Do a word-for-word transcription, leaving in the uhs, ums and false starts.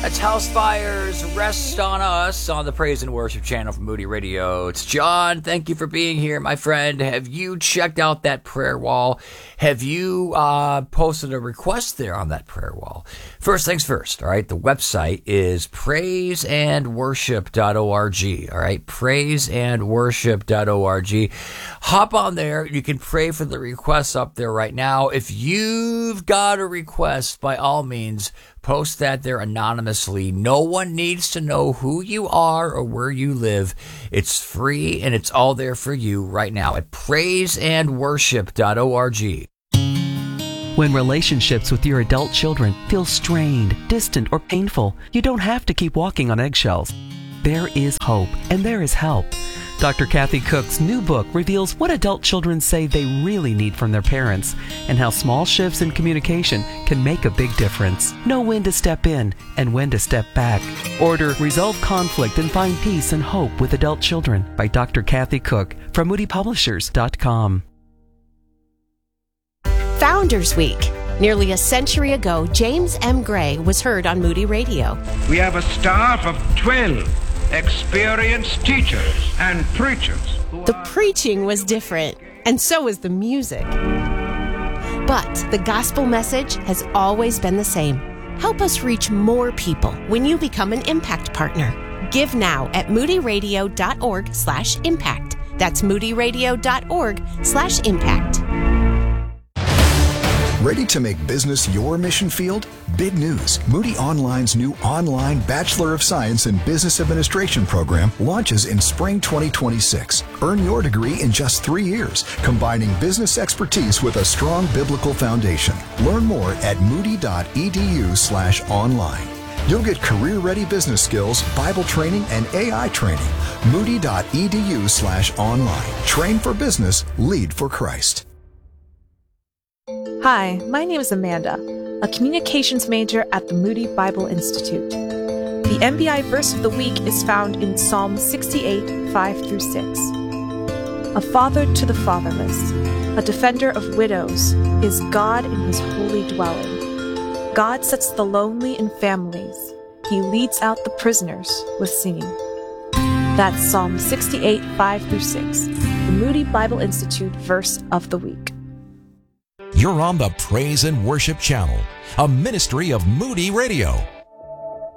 That's House Fires, Rest on Us on the Praise and Worship channel from Moody Radio. It's John. Thank you for being here, my friend. Have you checked out that prayer wall? Have you uh, posted a request there on that prayer wall? First things first, all right? The website is praise and worship dot org, all right? praise and worship dot org. Hop on there. You can pray for the requests up there right now. If you've got a request, by all means, post that there anonymously. No one needs to know who you are or where you live. It's free and it's all there for you right now at praise and worship dot org. When relationships with your adult children feel strained, distant, or painful, you don't have to keep walking on eggshells. There is hope and there is help. Doctor Kathy Cook's new book reveals what adult children say they really need from their parents and how small shifts in communication can make a big difference. Know when to step in and when to step back. Order Resolve Conflict and Find Peace and Hope with Adult Children by Doctor Kathy Cook from moody publishers dot com. Founders Week. Nearly a century ago, James M. Gray was heard on Moody Radio. We have a staff of twelve experienced teachers and preachers. The preaching was different, and so was the music. But the gospel message has always been the same. Help us reach more people when you become an impact partner. Give now at moody radio dot org slash impact. That's moody radio dot org slash impact. Ready to make business your mission field? Big news. Moody Online's new online Bachelor of Science in Business Administration program launches in spring twenty twenty-six. Earn your degree in just three years, combining business expertise with a strong biblical foundation. Learn more at moody dot e d u slash online. You'll get career-ready business skills, Bible training, and A I training. moody dot e d u slash online. Train for business, lead for Christ. Hi, my name is Amanda, a communications major at the Moody Bible Institute. The M B I verse of the week is found in Psalm sixty-eight, five through six. A father to the fatherless, a defender of widows, is God in his holy dwelling. God sets the lonely in families. He leads out the prisoners with singing. That's Psalm sixty-eight, five through six, the Moody Bible Institute verse of the week. You're on the Praise and Worship channel, a ministry of Moody Radio.